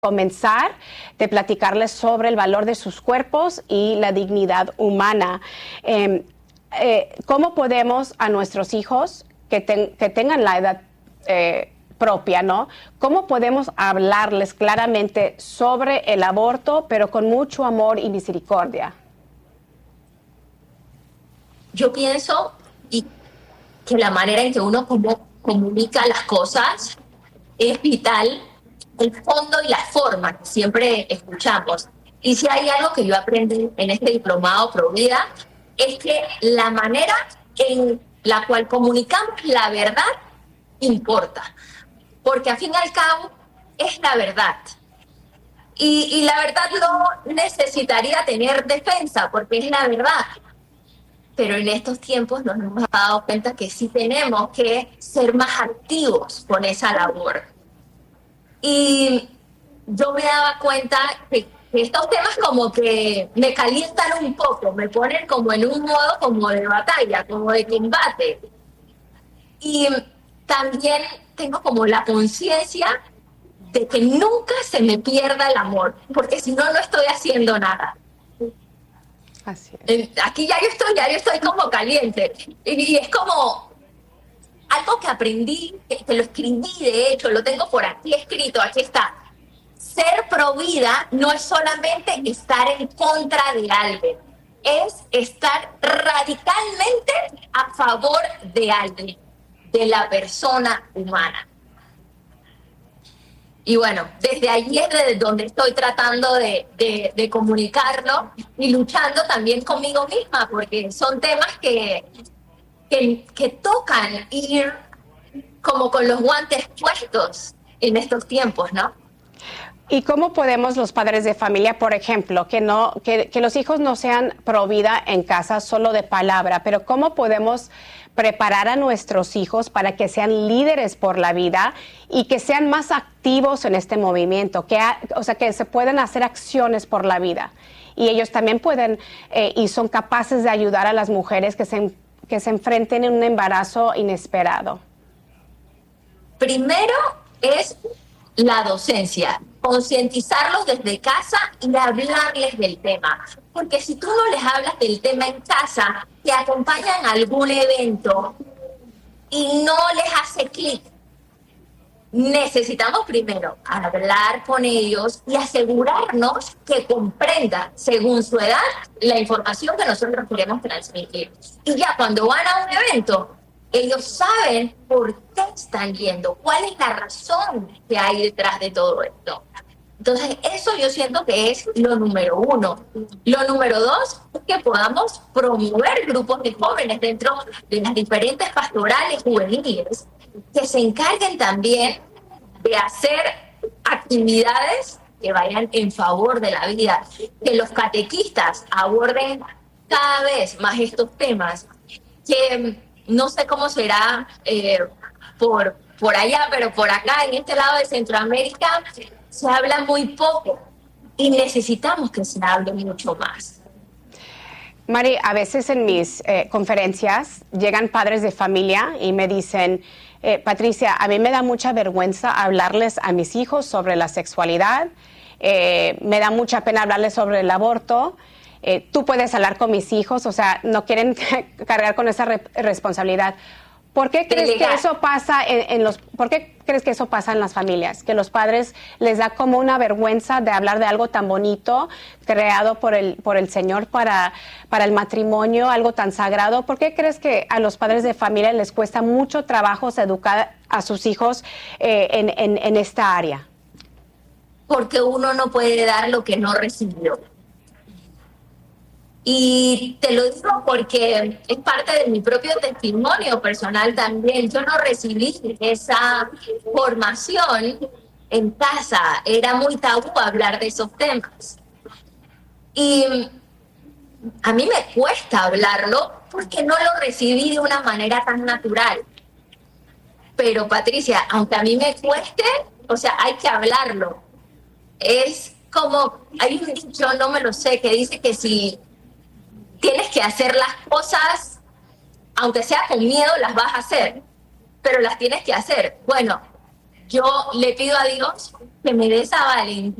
comenzar de platicarles sobre el valor de sus cuerpos y la dignidad humana. ¿Cómo podemos a nuestros hijos que tengan la edad propia, ¿no? ¿Cómo podemos hablarles claramente sobre el aborto, pero con mucho amor y misericordia? Yo pienso que la manera en que uno comunica las cosas es vital, el fondo y la forma que siempre escuchamos. Y si hay algo que yo aprendí en este diplomado Pro Vida, es que la manera en la cual comunicamos la verdad importa. Porque al fin y al cabo es la verdad. Y la verdad no necesitaría tener defensa, porque es la verdad. Pero en estos tiempos nos hemos dado cuenta que sí tenemos que ser más activos con esa labor. Y yo me daba cuenta que estos temas como que me calientan un poco, me ponen como en un modo como de batalla, como de combate. Y también tengo como la conciencia de que nunca se me pierda el amor, porque si no, no estoy haciendo nada. Así es. Aquí ya yo estoy como caliente. Y es como algo que aprendí, que lo escribí, de hecho, lo tengo por aquí escrito, aquí está. Ser pro vida no es solamente estar en contra de alguien, es estar radicalmente a favor de alguien, de la persona humana. Y bueno, desde allí es desde donde estoy tratando de comunicarlo y luchando también conmigo misma, porque son temas que tocan ir como con los guantes puestos en estos tiempos, ¿no? ¿Y cómo podemos los padres de familia, por ejemplo, que los hijos no sean pro vida en casa solo de palabra, pero cómo podemos preparar a nuestros hijos para que sean líderes por la vida y que sean más activos en este movimiento, o sea, que se puedan hacer acciones por la vida? Y ellos también pueden y son capaces de ayudar a las mujeres que se enfrenten en un embarazo inesperado. Primero es la docencia, concientizarlos desde casa y hablarles del tema. Porque si tú no les hablas del tema en casa, te acompañan a algún evento y no les hace clic. Necesitamos primero hablar con ellos y asegurarnos que comprendan, según su edad, la información que nosotros queremos transmitir. Y ya cuando van a un evento, ellos saben por qué están yendo, cuál es la razón que hay detrás de todo esto. Entonces, eso yo siento que es lo número uno. Lo número dos es que podamos promover grupos de jóvenes dentro de las diferentes pastorales juveniles que se encarguen también de hacer actividades que vayan en favor de la vida, que los catequistas aborden cada vez más estos temas, que no sé cómo será por allá, pero por acá, en este lado de Centroamérica, se habla muy poco y necesitamos que se hable mucho más. Mari, a veces en mis conferencias llegan padres de familia y me dicen, Patricia, a mí me da mucha vergüenza hablarles a mis hijos sobre la sexualidad, me da mucha pena hablarles sobre el aborto. Tú puedes hablar con mis hijos, o sea, no quieren cargar con esa responsabilidad. ¿Por qué crees que eso pasa ¿por qué crees que eso pasa en las familias? Que los padres les da como una vergüenza de hablar de algo tan bonito, creado por el Señor para el matrimonio, algo tan sagrado. ¿Por qué crees que a los padres de familia les cuesta mucho trabajo educar a sus hijos en esta área? Porque uno no puede dar lo que no recibió. Y te lo digo porque es parte de mi propio testimonio personal también. Yo no recibí esa formación en casa. Era muy tabú hablar de esos temas. Y a mí me cuesta hablarlo porque no lo recibí de una manera tan natural. Pero Patricia, aunque a mí me cueste, o sea, hay que hablarlo. Es como, hay un dicho, no me lo sé, que dice que si tienes que hacer las cosas, aunque sea con miedo, las vas a hacer, pero las tienes que hacer. Bueno, yo le pido a Dios que me dé esa valentía